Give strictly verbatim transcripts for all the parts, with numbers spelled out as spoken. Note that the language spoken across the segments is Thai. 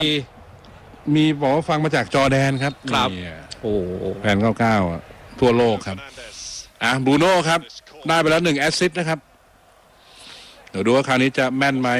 มีบอกว่าฟังมาจากจอร์แดนครับครับโอ้แฟนเก้าเก้าทั่วโลกครับอ่ะบรูโน่ครับได้ไปแล้วหนึ่งแอสซิสต์นะครับเดี๋ยวดูว่าคราวนี้จะแม่นไหม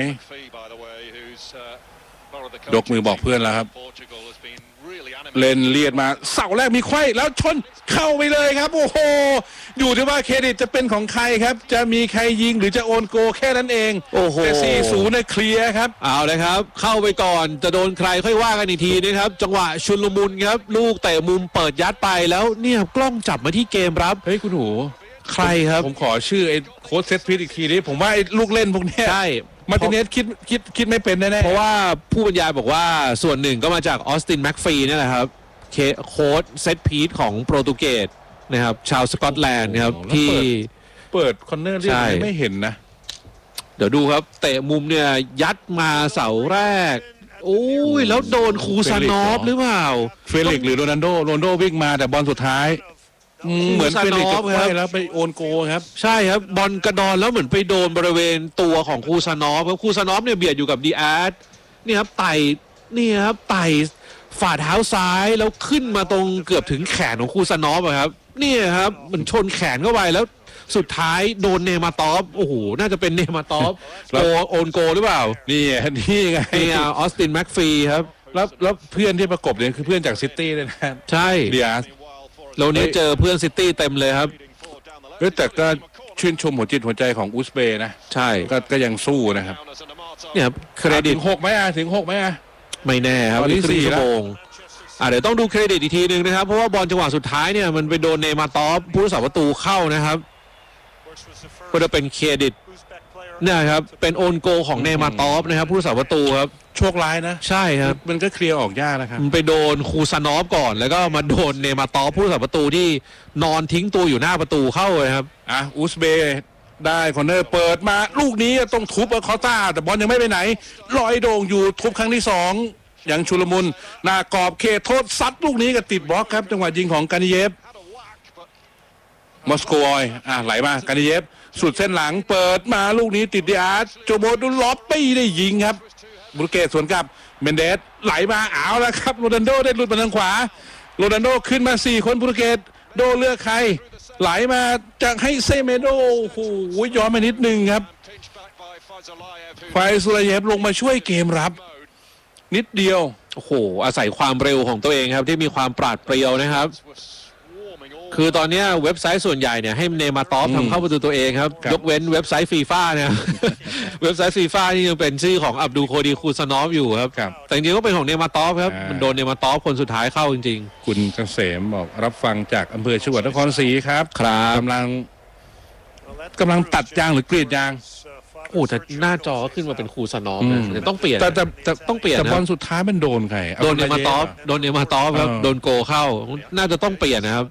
ยกมือบอกเพื่อนแล้วครับเล่นเลียดมาเสาแรกมีไขว้แล้วชนเข้าไปเลยครับโอ้โหอยู่ที่ว่าเครดิตจะเป็นของใครครับจะมีใครยิงหรือจะโอนโกแค่นั้นเองโอ้โหแต่สี่ศูนย์เนี่ยเคลียร์ครับเอาเลยครับเข้าไปก่อนจะโดนใครค่อยว่ากันอีกทีนะครับจังหวะชุลมุนครับลูกเตะมุมเปิดยัดไปแล้วเนี่ยกล้องจับมาที่เกมรับเฮ้ยคุณหูใครครับผมขอชื่อไอ้โค้ชเซตพีทอีกทีนี้ผมว่าไอ้ลูกเล่นพวกนี้ใช่มาร์ติเนสคิดคิดคิดไม่เป็นแน่ๆเพราะว่าผู้บรรยายบอกว่าส่วนหนึ่งก็มาจากออสตินแม็กฟีนี่แหละครับโค้ชเซตพีทของโปรตุเกสนะครับชาวสกอตแลนด์ครับที่เปิดคอนเนอร์เรียกไม่เห็นนะเดี๋ยวดูครับเตะมุมเนี่ยยัดมาเสาแรกโอ้ยแล้วโดนคูซานอฟหรือเปล่าเฟลิกหรือโรนัลโดโรนัลโดวิ่งมาแต่บอลสุดท้ายเหมือนเฟลิกจะไขว้แล้วไปโอนโกครับใช่ครับบอลกระดอนแล้วเหมือนไปโดนบริเวณตัวของคูซานอฟครับคูซานอฟเนี่ยเบียดอยู่กับดีอาร์ตนี่ครับไต่นี่ครับไต่ฝ่าเท้าซ้ายแล้วขึ้นมาตรงเกือบถึงแขนของคูซานอฟครับนี่ครับมันชนแขนเข้าไปแล้วสุดท้ายโดนเนมาตอฟโอ้โหน่าจะเป็นเนมาตอฟโกโอนโกหรือเปล่านี่นี่ไงนี่ออสตินแม็กฟีครับแล้วแล้วเพื่อนที่ประกบเนี่ยคือเพื่อนจากซิตี้เลยนะใช่เดียสเรานี้เจอเพื่อนซิตี้เต็มเลยครับเฮ้ยแต่ก็ชื่นชมหัวจิตหัวใจของอุซเบย์นะใช่ก็ก็ยังสู้นะครับเนี่ยครับเครดิตถึงหกไหมอ่ะถึงหกไหมอ่ะไม่แน่ครับนี่สี่ชั่วโมงอ่ะเดี๋ยวต้องดูเครดิตอีกทีนึงนะครับเพราะว่าบอลจังหวะสุดท้ายเนี่ยมันไปโดนเนมาตอฟผู้รักษาประตูเข้านะครับก็จะเป็นเครดิตเนี่ยครับเป็นโอนโกของเนมาตอฟนะครับผู้รักษาประตูครับโชคร้ายนะใช่ครับมันก็เคลียร์ออกยากนะครับมันไปโดนคูซานอฟก่อนแล้วก็มาโดนเนมาตอฟผู้รักษาประตูที่นอนทิ้งตัวอยู่หน้าประตูเข้าเลยครับอ่ะอุซเบย์ได้คอนเนอร์เปิดมาลูกนี้ต้องทุบคอต้าแต่บอลยังไม่ไปไหนลอยโด่งอยู่ทุบครั้งที่สองอย่างชุลมุนหน้ากรอบเขตโทษซัดลูกนี้ก็ติดบล็อกครับจังหวะยิงของกานิเยฟมอสโกอยอ่ะไหลมากานิเยฟสุดเส้นหลังเปิดมาลูกนี้ติดดิอาร์ตโจโบดุลล็อบปี้ได้ยิงครับบุรเกตสวนกลับเมนเดสไหลมาเอาแล้วครับโรนัลโดได้หลุดมาทางขวาโรนัลโดขึ้นมาสี่คนบุรเกตโดเลือกใครไหลมาจากให้เซเมโดโอ้โหย้อนมานิดนึงครับไฟสุรเยฟลงมาช่วยเกมรับนิดเดียวโอ้โหอาศัยความเร็วของตัวเองครับที่มีความปราดเปรียวนะครับคือตอนนี้เว็บไซต์ส่วนใหญ่เนี่ยให้เนมาตอฟทำเข้าประตูตัวเองครับยกเว้นเว็บไซต์ฟีฟ่าเนี่ยเว็บไซต์ฟีฟ่านี่ยังเป็นชื่อของอับดุลโคดีคูซานอฟอยู่ครับแต่จริงๆก็เป็นของเนมาตอฟครับมันโดนเนมาตอฟคนสุดท้ายเข้าจริงๆคุณเกษมบอกรับฟังจากอำเภอจังหวัดนครศรีครับครับกำลังกำลังตัดยางหรือกรีดยางโอ้แต่หน้าจอขึ้นมาเป็นคูซานอฟนะต้องเปลี่ยนแต่แต่ต้องเปลี่ยนแต่บอลสุดท้ายมันโดนใครโดนเนมาตอฟโดนเนมาตอฟครับโดนโกเข้าน่าจะต้องเปลี่ยนนะครับ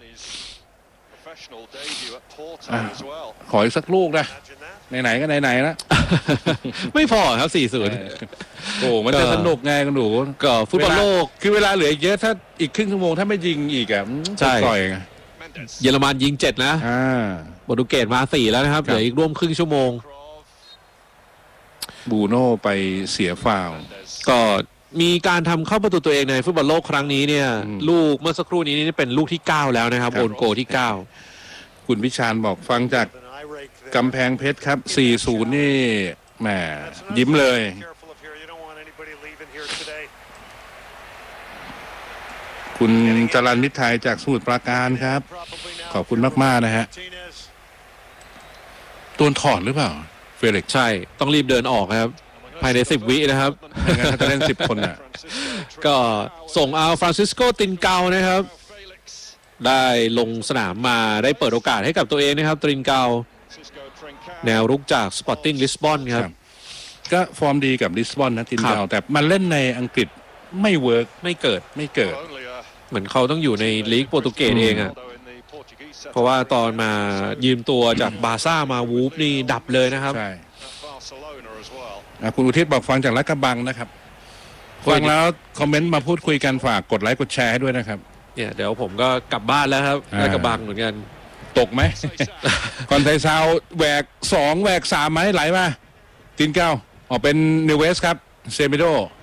ขออีกสักลูกนะไหนๆก็ไหนๆนะไม่พอครับสี่ศูนย์โอ้มันจะสนุกไงกันหนูก็ฟุตบอลโลกคือเวลาเหลือเยอะถ้าอีกครึ่งชั่วโมงถ้าไม่ยิงอีกอ่ะใช่ต่อยไงเยอรมันยิงเจ็ดนะโปรตุเกสมาสี่แล้วนะครับเหลืออีกร่วมครึ่งชั่วโมงบูโน่ไปเสียฟาวล์ก็มีการทำเข้าประตูตัวเองในฟุตบอลโลกครั้งนี้เนี่ยลูกเมื่อสักครู่นี้นี่เป็นลูกที่เก้าแล้วนะครับโอนโกที่เก้าคุณวิชาญบอกฟังจากกำแพงเพชรครับสี่ศูนย์นี่แหมยิ้มเลยคุณจรัญมิตรไทยจากสมุทรปราการครับขอบคุณมากๆนะฮะตัวถอดหรือเปล่าเฟลิกใช่ต้องรีบเดินออกครับภายในสิบวินะครับไม่งั้นจะเล่นสิบคนอ่ะก็ส่งเอาฟรานซิสโกตินเกานะครับได้ลงสนามมาได้เปิดโอกาสให้กับตัวเองนะครับตรินเกาแนวรุกจากสปอร์ติ้งลิสบอนครับก็ฟอร์มดีกับลิสบอนนะตรินเกาแต่มันเล่นในอังกฤษไม่เวิร์กไม่เกิดไม่เกิดเหมือนเขาต้องอยู่ในลีกโปรตุเกสเองอ่ะเพราะว่าตอนมายืมตัวจากบาร์ซ่ามาวูฟนี่ดับเลยนะครับใช่คุณอุทิศบอกฟังจากรักกระบังนะครับฟังแล้วคอมเมนต์มาพูดคุยกันฝากกดไลค์กดแชร์ให้ด้วยนะครับเนี่ยเดี๋ยวผมก็กลับบ้านแล้วครับรักกระบังเหมือนกันตกไหมคอนไทซาวแหวกสองแหวกสามไหมไหลมาตินเก้าออกเป็นนิวเวสครับเซมิโด